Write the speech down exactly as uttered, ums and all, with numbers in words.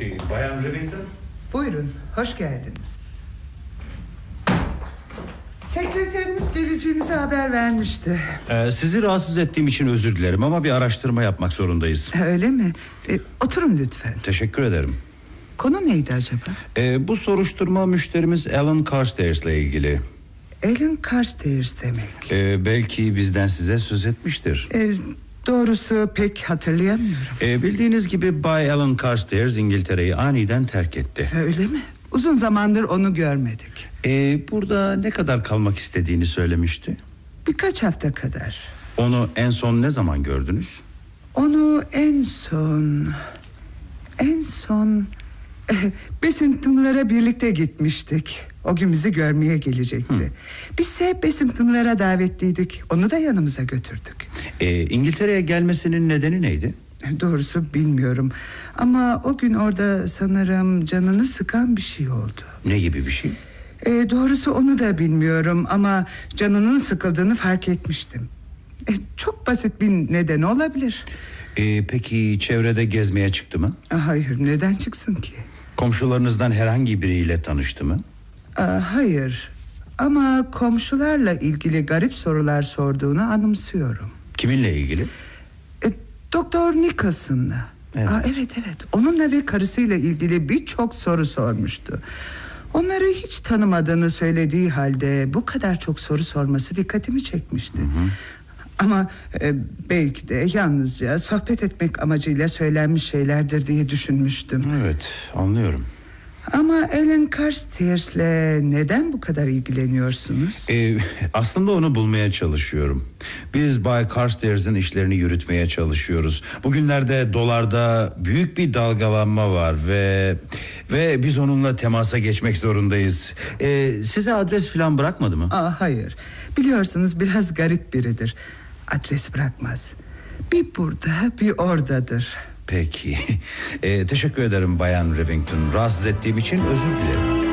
Ee, Bayan Remington. Buyurun, hoş geldiniz. Sekreteriniz geleceğinizi haber vermişti. Ee, sizi rahatsız ettiğim için özür dilerim ama bir araştırma yapmak zorundayız. Öyle mi? Ee, oturun lütfen. Teşekkür ederim. Konu neydi acaba? Ee, bu soruşturma müşterimiz Alan Carstairs ile ilgili. Alan Carstairs demek. Ee, belki bizden size söz etmiştir. Ee, doğrusu pek hatırlayamıyorum. Ee, bildiğiniz gibi Bay Alan Carstairs İngiltere'yi aniden terk etti. Öyle mi? Uzun zamandır onu görmedik. Ee, burada ne kadar kalmak istediğini söylemişti. Birkaç hafta kadar. Onu en son ne zaman gördünüz? Onu en son... En son... Eh, Bessington'lara birlikte gitmiştik. O gün bizi görmeye gelecekti. Hı. Bizse Bessington'lara davetliydik. Onu da yanımıza götürdük. Ee, İngiltere'ye gelmesinin nedeni neydi? Doğrusu bilmiyorum. Ama o gün orada sanırım canını sıkan bir şey oldu. Ne gibi bir şey? Ee, doğrusu onu da bilmiyorum ama canının sıkıldığını fark etmiştim. Ee, çok basit bir nedeni olabilir. Ee, peki çevrede gezmeye çıktı mı? Hayır, neden çıksın ki? Komşularınızdan herhangi biriyle tanıştı mı? Aa, hayır. Ama komşularla ilgili garip sorular sorduğunu anımsıyorum. Kiminle ilgili? E, Doktor Nicholson'la. Evet. Aa, evet evet. Onunla ve karısıyla ilgili birçok soru sormuştu. Onları hiç tanımadığını söylediği halde bu kadar çok soru sorması dikkatimi çekmişti. Hı hı. Ama e, belki de yalnızca sohbet etmek amacıyla söylenmiş şeylerdir diye düşünmüştüm. Evet, anlıyorum. Ama Alan Carstairs'le neden bu kadar ilgileniyorsunuz? Ee, aslında onu bulmaya çalışıyorum. Biz Bay Carstairs'in işlerini yürütmeye çalışıyoruz. Bugünlerde dolarda büyük bir dalgalanma var ve ve biz onunla temasa geçmek zorundayız. Ee, size adres falan bırakmadı mı? Aa, hayır. Biliyorsunuz biraz garip biridir. Adres bırakmaz. Bir burada, bir oradadır. Peki. Ee, teşekkür ederim Bayan Remington. Rahatsız ettiğim için özür dilerim.